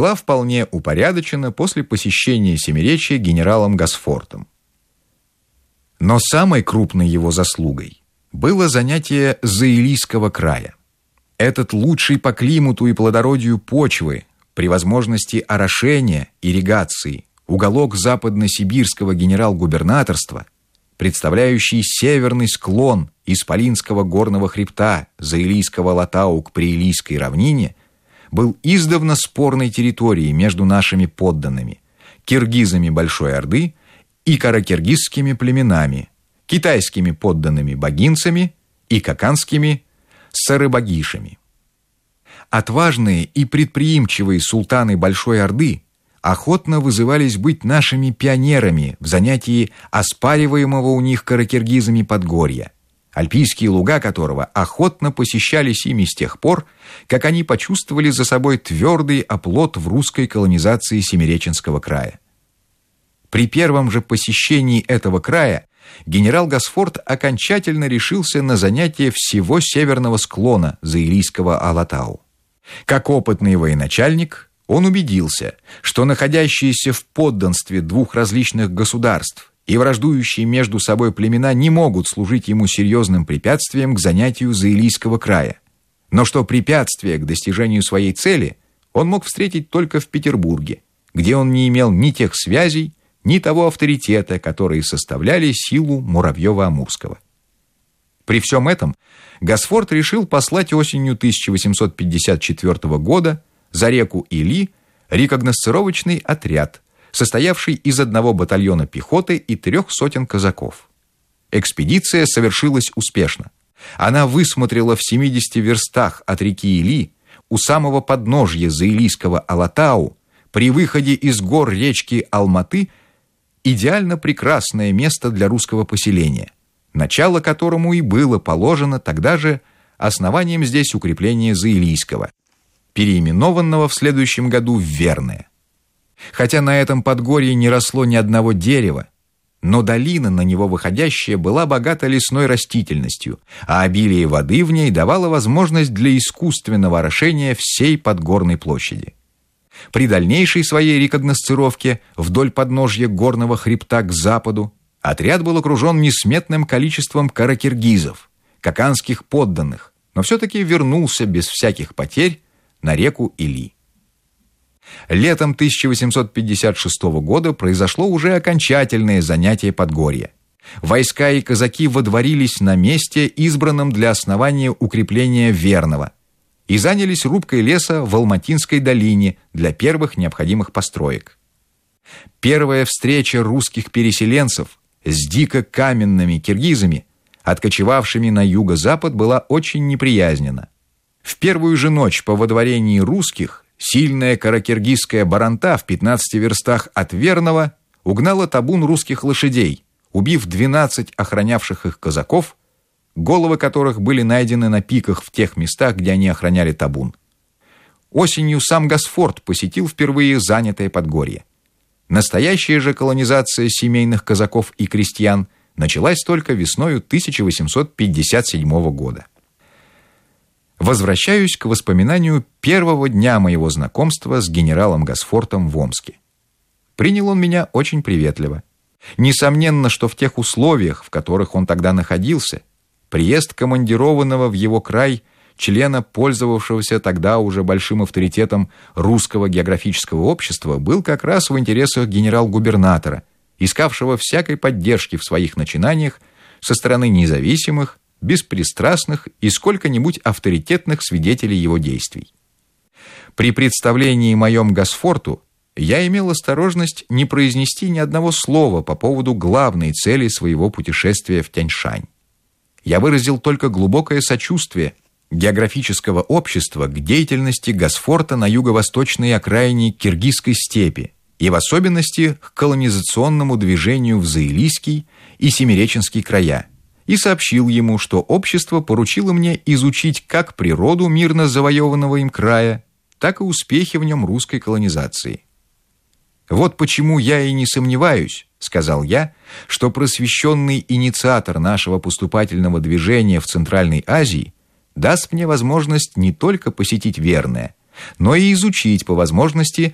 была вполне упорядочена после посещения Семиречья генералом Госфортом. Но самой крупной его заслугой было занятие Заилийского края. Этот лучший по климату и плодородию почвы, при возможности орошения, ирригации, уголок западно-сибирского генерал-губернаторства, представляющий северный склон Исполинского горного хребта Заилийского Алатау к Приилийской равнине, был издавна спорной территорией между нашими подданными, киргизами Большой Орды и каракиргизскими племенами, китайскими подданными богинцами и каканскими сарыбагишами. Отважные и предприимчивые султаны Большой Орды охотно вызывались быть нашими пионерами в занятии оспариваемого у них каракиргизами Подгорья, альпийские луга которого охотно посещались ими с тех пор, как они почувствовали за собой твердый оплот в русской колонизации Семиреченского края. При первом же посещении этого края генерал Госфорт окончательно решился на занятие всего северного склона Заилийского Алатау. Как опытный военачальник, он убедился, что находящиеся в подданстве двух различных государств и враждующие между собой племена не могут служить ему серьезным препятствием к занятию Заилийского края, но что препятствие к достижению своей цели он мог встретить только в Петербурге, где он не имел ни тех связей, ни того авторитета, которые составляли силу Муравьева-Амурского. При всем этом Госфорт решил послать осенью 1854 года за реку Или рекогносцировочный отряд, состоявший из 1 батальона пехоты и 300 казаков. Экспедиция совершилась успешно. Она высмотрела в 70 верстах от реки Или, у самого подножья Заилийского Алатау, при выходе из гор речки Алматы, идеально прекрасное место для русского поселения, начало которому и было положено тогда же основанием здесь укрепления Заилийского, переименованного в следующем году в Верное. Хотя на этом подгорье не росло ни одного дерева, но долина, на него выходящая, была богата лесной растительностью, а обилие воды в ней давало возможность для искусственного орошения всей подгорной площади. При дальнейшей своей рекогносцировке вдоль подножья горного хребта к западу отряд был окружен несметным количеством каракиргизов, каканских подданных, но все-таки вернулся без всяких потерь на реку Или. Летом 1856 года произошло уже окончательное занятие Подгорья. Войска и казаки водворились на месте, избранном для основания укрепления Верного, и занялись рубкой леса в Алматинской долине для первых необходимых построек. Первая встреча русских переселенцев с дико каменными киргизами, откочевавшими на юго-запад, была очень неприязнена. В первую же ночь по водворении русских сильная каракиргизская баранта в 15 верстах от Верного угнала табун русских лошадей, убив 12 охранявших их казаков, головы которых были найдены на пиках в тех местах, где они охраняли табун. Осенью сам Госфорт посетил впервые занятое Подгорье. Настоящая же колонизация семейных казаков и крестьян началась только весною 1857 года. Возвращаюсь к воспоминанию первого дня моего знакомства с генералом Госфортом в Омске. Принял он меня очень приветливо. Несомненно, что в тех условиях, в которых он тогда находился, приезд командированного в его край члена, пользовавшегося тогда уже большим авторитетом Русского географического общества, был как раз в интересах генерал-губернатора, искавшего всякой поддержки в своих начинаниях со стороны независимых, беспристрастных и сколько-нибудь авторитетных свидетелей его действий. При представлении моем Госфорту я имел осторожность не произнести ни одного слова по поводу главной цели своего путешествия в Тяньшань. Я выразил только глубокое сочувствие географического общества к деятельности Госфорта на юго-восточной окраине Киргизской степи и в особенности к колонизационному движению в Заилийский и Семиреченский края, и сообщил ему, что общество поручило мне изучить как природу мирно завоеванного им края, так и успехи в нем русской колонизации. «Вот почему я и не сомневаюсь, — сказал я, — что просвещенный инициатор нашего поступательного движения в Центральной Азии даст мне возможность не только посетить Верное, но и изучить по возможности